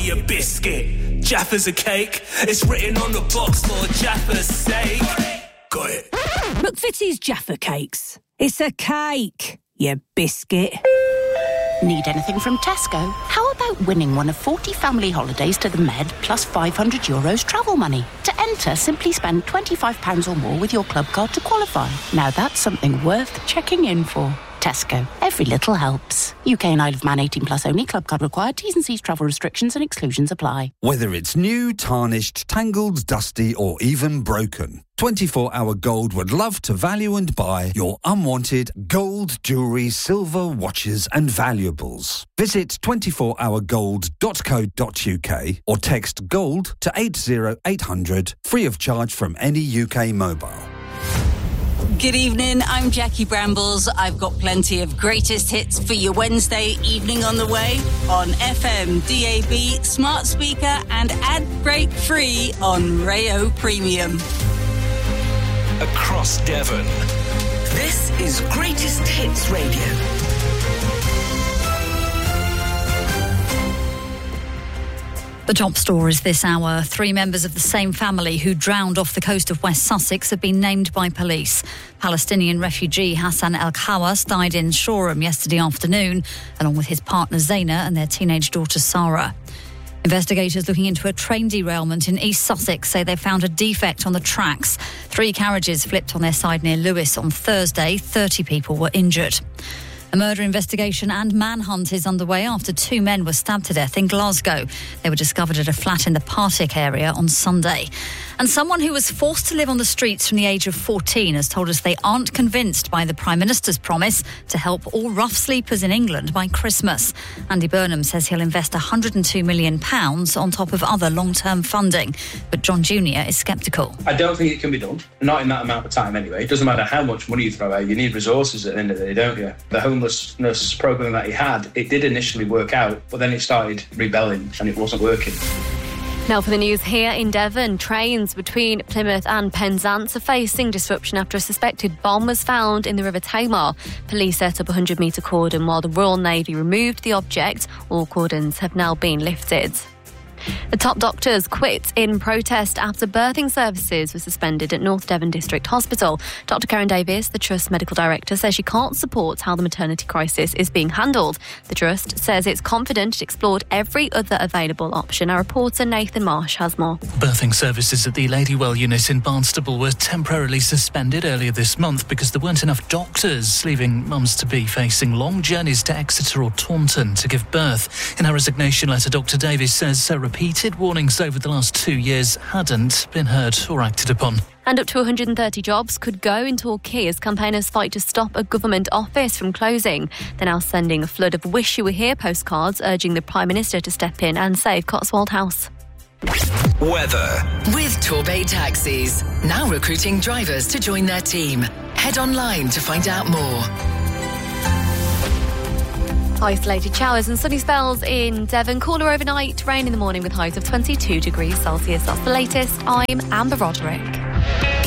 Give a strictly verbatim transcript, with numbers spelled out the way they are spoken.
you biscuit. Jaffa's a cake. It's written on the box for Jaffa's sake. Got it. McVitie's Jaffa Cakes. It's a cake, you biscuit. Need anything from Tesco? How about winning one of forty family holidays to the Med plus five hundred euros travel money? To enter, simply spend twenty-five pounds or more with your club card to qualify. Now that's something worth checking in for. Tesco. Every little helps. U K and Isle of Man eighteen plus only. Club card required. T's and C's travel restrictions and exclusions apply. Whether it's new, tarnished, tangled, dusty or even broken, twenty-four hour Gold would love to value and buy your unwanted gold, jewellery, silver, watches and valuables. Visit twenty-four hour gold dot co dot uk or text GOLD to eight zero eight hundred, free of charge from any U K mobile. Good evening, I'm Jackie Brambles. I've got plenty of greatest hits for your Wednesday evening on the way on F M, D A B, smart speaker and ad break free on Rayo Premium. Across Devon, this is Greatest Hits Radio. The top stories this hour. Three members of the same family who drowned off the coast of West Sussex have been named by police. Palestinian refugee Hassan El-Khawas died in Shoreham yesterday afternoon, along with his partner Zaina and their teenage daughter Sarah. Investigators looking into a train derailment in East Sussex say they found a defect on the tracks. Three carriages flipped on their side near Lewes on Thursday. thirty people were injured. A murder investigation and manhunt is underway after two men were stabbed to death in Glasgow. They were discovered at a flat in the Partick area on Sunday. And someone who was forced to live on the streets from the age of fourteen has told us they aren't convinced by the Prime Minister's promise to help all rough sleepers in England by Christmas. Andy Burnham says he'll invest one hundred two million pounds on top of other long-term funding. But John Junior is sceptical. I don't think it can be done. Not in that amount of time anyway. It doesn't matter how much money you throw out. You need resources at the end of the day, don't you? The homelessness programme that he had, it did initially work out, but then it started rebelling and it wasn't working. Now for the news here in Devon. Trains between Plymouth and Penzance are facing disruption after a suspected bomb was found in the River Tamar. Police set up a one hundred metre cordon while the Royal Navy removed the object. All cordons have now been lifted. The top doctors quit in protest after birthing services were suspended at North Devon District Hospital. Doctor Karen Davis, the Trust's medical director, says she can't support how the maternity crisis is being handled. The Trust says it's confident it explored every other available option. Our reporter Nathan Marsh has more. Birthing services at the Ladywell unit in Barnstaple were temporarily suspended earlier this month because there weren't enough doctors, leaving mums-to-be facing long journeys to Exeter or Taunton to give birth. In her resignation letter, Doctor Davis says her repeated warnings over the last two years hadn't been heard or acted upon. And up to one hundred thirty jobs could go in Torquay as campaigners fight to stop a government office from closing. They're now sending a flood of Wish You Were Here postcards urging the Prime Minister to step in and save Cotswold House. Weather. With Torbay Taxis. Now recruiting drivers to join their team. Head online to find out more. Isolated showers and sunny spells in Devon. Cooler overnight, rain in the morning with highs of twenty-two degrees Celsius. That's the latest. I'm Amber Roderick.